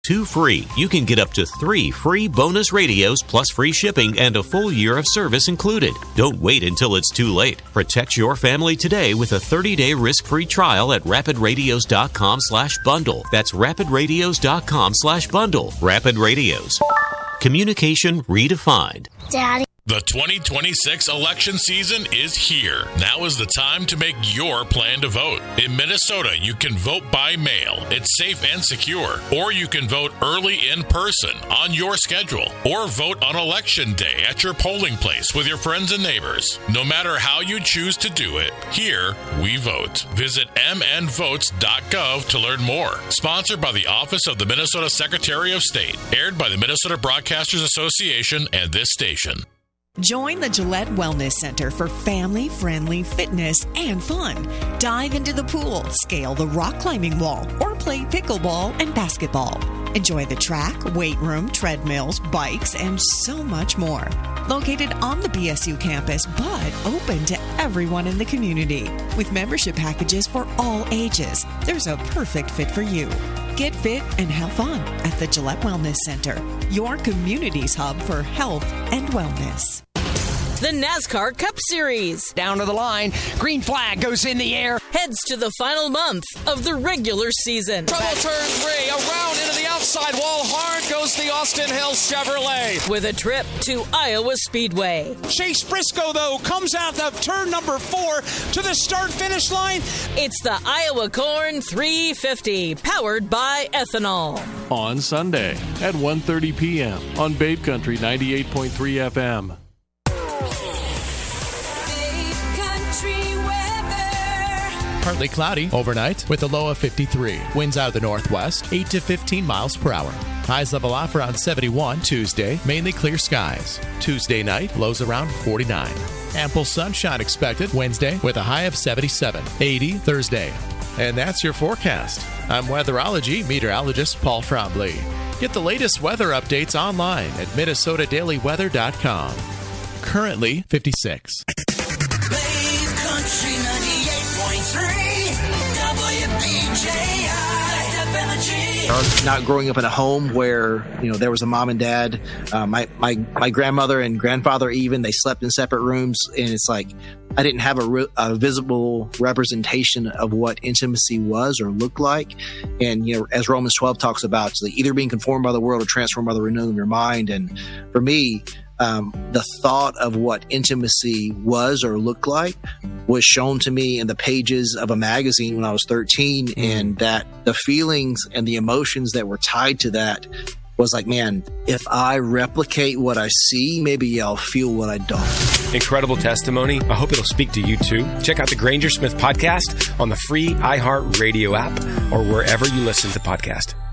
free. You can get up to 3 free bonus radios plus free shipping and a full year of service included. Don't wait until it's too late. Protect your family today with a 30-day risk-free trial at rapidradios.com/bundle. That's rapidradios.com/bundle. Rapid Radios. Communication redefined. Daddy. The 2026 election season is here. Now is the time to make your plan to vote. In Minnesota, you can vote by mail. It's safe and secure. Or you can vote early in person on your schedule. Or vote on Election Day at your polling place with your friends and neighbors. No matter how you choose to do it, here we vote. Visit mnvotes.gov to learn more. Sponsored by the Office of the Minnesota Secretary of State. Aired by the Minnesota Broadcasters Association and this station. Join the Gillette Wellness Center for family-friendly fitness and fun. Dive into the pool, scale the rock climbing wall, or play pickleball and basketball. Enjoy the track, weight room, treadmills, bikes, and so much more. Located on the BSU campus, but open to everyone in the community. With membership packages for all ages, there's a perfect fit for you. Get fit and have fun at the Gillette Wellness Center, your community's hub for health and wellness. The NASCAR Cup Series. Down to the line. Green flag goes in the air. Heads to the final month of the regular season. Trouble turn 3. Around into the outside wall. Hard goes the Austin Hill Chevrolet. With a trip to Iowa Speedway. Chase Briscoe, though, comes out of turn number 4 to the start-finish line. It's the Iowa Corn 350, powered by ethanol. On Sunday at 1:30 p.m. on Babe Country 98.3 FM. Partly cloudy overnight with a low of 53. Winds out of the northwest, 8 to 15 miles per hour. Highs level off around 71 Tuesday, mainly clear skies. Tuesday night, lows around 49. Ample sunshine expected Wednesday with a high of 77. 80 Thursday. And that's your forecast. I'm weatherology meteorologist Paul Frombley. Get the latest weather updates online at minnesotadailyweather.com. Currently 56. Country 98.3 WBJI. Not growing up in a home where there was a mom and dad, my grandmother and grandfather even, they slept in separate rooms, and it's like I didn't have a visible representation of what intimacy was or looked like. And as Romans 12 talks about, it's like either being conformed by the world or transformed by the renewing of your mind. And for me, the thought of what intimacy was or looked like was shown to me in the pages of a magazine when I was 13, and that the feelings and the emotions that were tied to that was like, man, if I replicate what I see, maybe I'll feel what I don't. Incredible testimony. I hope it'll speak to you too. Check out the Granger Smith podcast on the free iHeartRadio app or wherever you listen to podcasts.